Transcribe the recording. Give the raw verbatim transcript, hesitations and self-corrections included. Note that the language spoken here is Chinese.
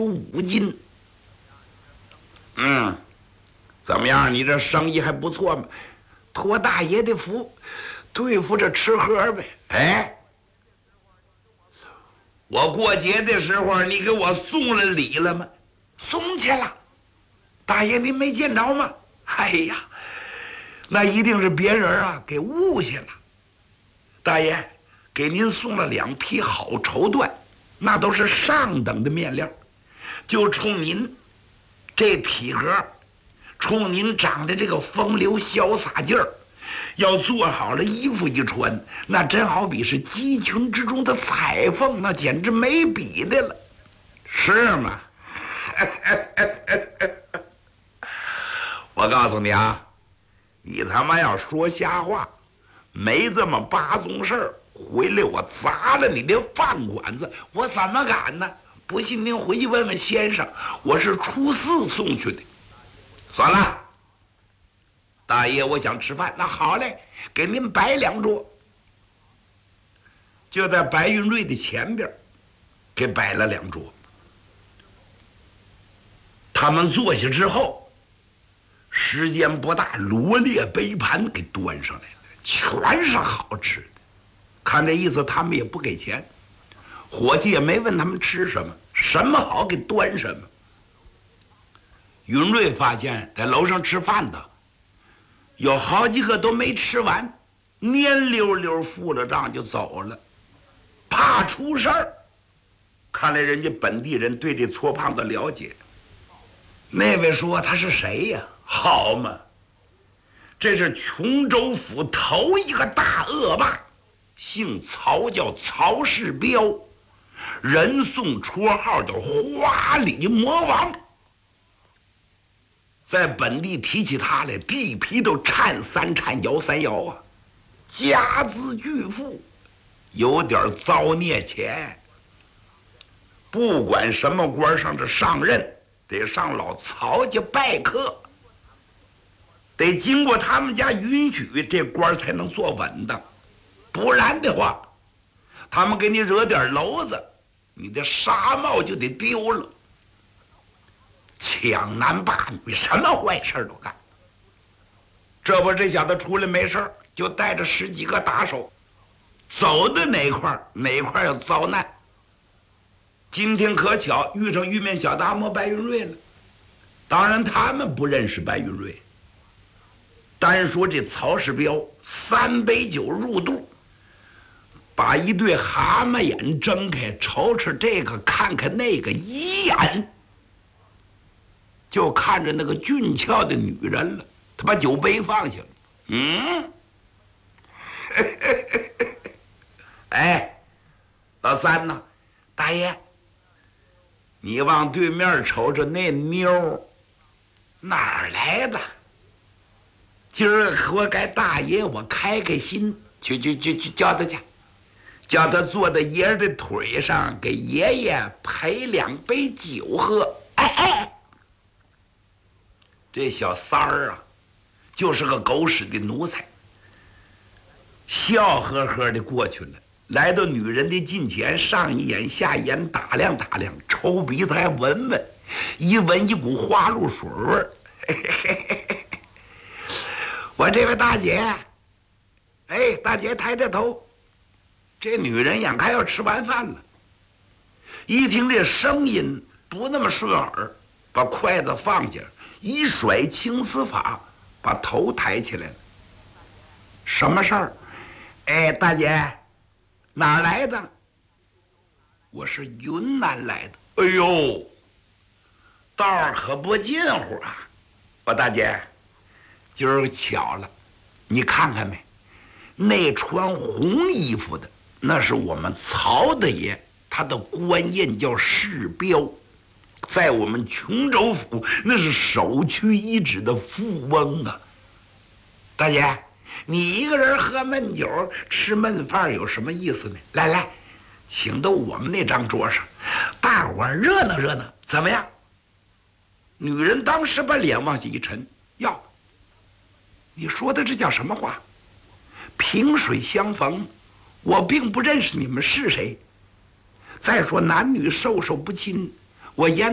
有五斤。嗯，怎么样？你这生意还不错嘛？托大爷的福，对付这吃喝呗。哎，我过节的时候，你给我送了礼了吗？送去了。大爷，您没见着吗？哎呀，那一定是别人啊给误下了。大爷，给您送了两匹好绸缎，那都是上等的面料，就冲您这体格，冲您长得这个风流潇洒劲儿，要做好了衣服一穿，那真好比是鸡群之中的彩凤，那简直没比的了，是吗？我告诉你啊，你他妈要说瞎话，没这么八宗事儿，回来我砸了你的饭馆子，我怎么敢呢？不信您回去问问先生，我是初四送去的。算了，大爷，我想吃饭，那好嘞，给您摆两桌。就在白云瑞的前边，给摆了两桌。他们坐下之后，时间不大，罗列杯盘给端上来了，全是好吃的。看这意思，他们也不给钱，伙计也没问他们吃什么，什么好给端什么。云瑞发现，在楼上吃饭的有好几个都没吃完，蔫溜溜付了账就走了，怕出事儿。看来人家本地人对这搓胖子了解。那位说他是谁呀？好嘛，这是琼州府头一个大恶霸，姓曹，叫曹世彪，人送绰号叫花里魔王。在本地提起他来，地皮都颤三颤，摇三摇啊！家资巨富，有点造孽钱。不管什么官上这上任，得上老曹家拜客，得经过他们家允许，这官才能坐稳当。不然的话，他们给你惹点篓子，你的纱帽就得丢了。抢男霸女，什么坏事都干。这不，这小子出来没事就带着十几个打手，走的哪块哪块要遭难。今天可巧遇上玉面小达摩白云瑞了，当然他们不认识白云瑞。单说这曹世彪三杯酒入肚，把一对蛤蟆眼睁开，瞅瞅这个看看那个，一眼就看着那个俊俏的女人了。他把酒杯放下了，嗯，哎，老三呐，大爷，你往对面瞅瞅那妞哪儿来的？今儿活该大爷我开开心，去去去去叫他去，叫他坐在爷儿的腿上，给爷爷陪两杯酒喝。哎哎，这小三儿啊，就是个狗屎的奴才，笑呵呵的过去了。来到女人的近前，上一眼下一眼打量打量，抽鼻子还闻闻，一闻一股花露水味儿。我这位大姐，哎，大姐抬抬头，这女人眼看要吃完饭了，一听这声音不那么顺耳，把筷子放下，一甩青丝发，把头抬起来了。什么事儿？哎，大姐，哪儿来的？我是云南来的。哎呦，道儿可不近乎啊！我大姐，今儿巧了，你看看没？那穿红衣服的，那是我们曹大爷，他的官印叫世彪，在我们琼州府那是首屈一指的富翁啊！大姐，你一个人喝闷酒吃闷饭有什么意思呢？来来，请到我们那张桌上，大伙儿热闹热闹，怎么样？女人当时把脸往下一沉，哟，你说的这叫什么话？萍水相逢，我并不认识你们是谁。再说男女授受不亲，我言